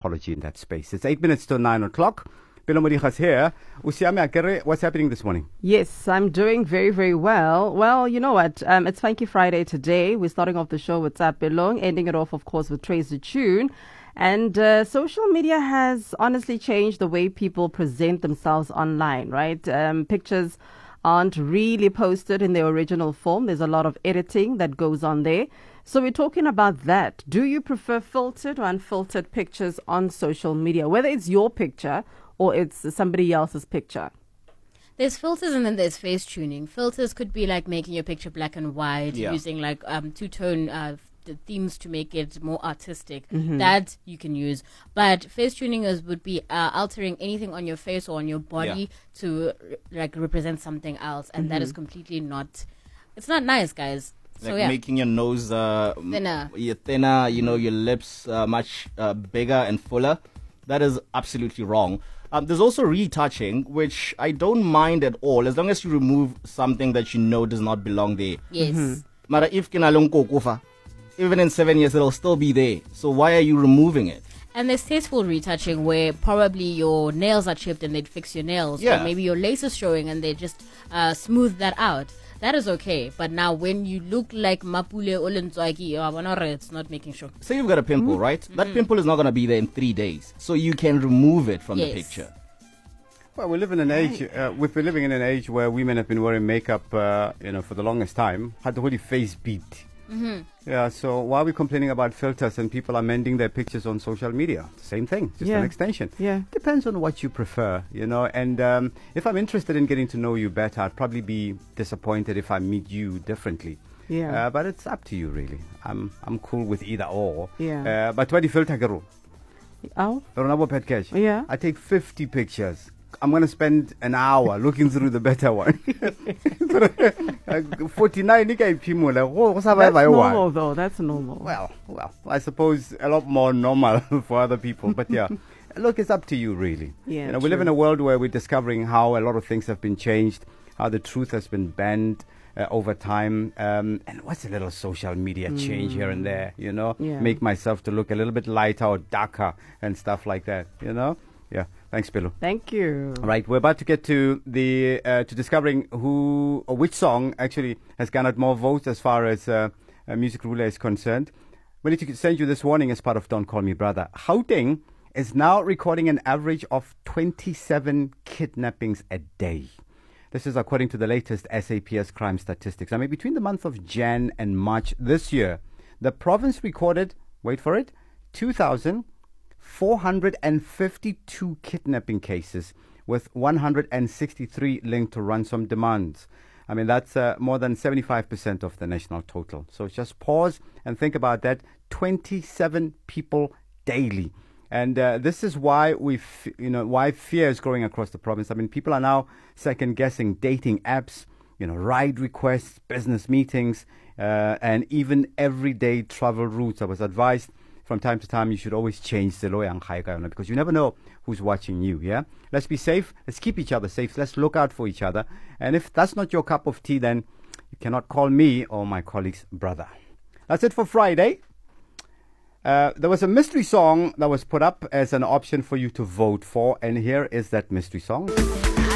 technology in that space. It's 8 minutes to 9 o'clock. Pelo Modiga's here. Usiame Akere, what's happening this morning? Yes, I'm doing very, very well. Well, you know what? It's Funky Friday today. We're starting off the show with Tsapelong, ending it off, of course, with Trace the Tune. And social media has honestly changed the way people present themselves online, right? Pictures aren't really posted in their original form. There's a lot of editing that goes on there. So we're talking about that. Do you prefer filtered or unfiltered pictures on social media, whether it's your picture or it's somebody else's picture? There's filters and then there's face tuning. Filters could be like making your picture black and white, using like two-tone themes to make it more artistic. Mm-hmm. That you can use. But face tuning would be altering anything on your face or on your body to like represent something else, and that is completely not. It's not nice, guys. Like making your nose thinner, your lips much bigger and fuller. That is absolutely wrong. There's also retouching, which I don't mind at all, as long as you remove something that you know does not belong there. Yes. Mara if kinalong kufa, even in 7 years, it'll still be there. So why are you removing it? And there's tasteful retouching where probably your nails are chipped and they'd fix your nails. Yeah. Or maybe your lace is showing and they just smooth that out. That is okay. But now when you look like Mapule Olenzwaki, it's not making sure. Say you've got a pimple, right? That pimple is not going to be there in 3 days. So you can remove it from the picture. Well, we live in an age, we've been living in an age where women have been wearing makeup, for the longest time. Had the whole face beat. Mm-hmm. Yeah, so why are we complaining about filters and people are amending their pictures on social media? Same thing, just an extension. Yeah. Depends on what you prefer, and if I'm interested in getting to know you better, I'd probably be disappointed if I meet you differently. Yeah. But it's up to you, really. I'm cool with either or. Yeah. But what do you filter, Guru? Oh? Yeah. I take 50 pictures. I'm going to spend an hour looking through the better one. 49 That's normal, though. That's normal. Well, I suppose a lot more normal for other people. But yeah, look, it's up to you, really. Yeah, we live in a world where we're discovering how a lot of things have been changed, how the truth has been bent over time. And what's a little social media change here and there, make myself to look a little bit lighter or darker and stuff like that, Yeah. Thanks, Pelo. Thank you. All right, we're about to get to the to discovering who or which song actually has garnered more votes as far as Music Ruler is concerned. We need to send you this warning as part of Don't Call Me Brother. Gauteng is now recording an average of 27 kidnappings a day. This is according to the latest SAPS crime statistics. I mean, between the month of Jan and March this year, the province recorded, wait for it, 2,452 kidnapping cases, with 163 linked to ransom demands. I mean, that's more than 75% of the national total. So just pause and think about that. 27 people daily. And this is why why fear is growing across the province. I mean, people are now second-guessing dating apps, ride requests, business meetings, and even everyday travel routes. I was advised from time to time, you should always change the lawyer because you never know who's watching you, yeah? Let's be safe. Let's keep each other safe. Let's look out for each other. And if that's not your cup of tea, then you cannot call me or my colleagues brother. That's it for Friday. There was a mystery song that was put up as an option for you to vote for. And here is that mystery song.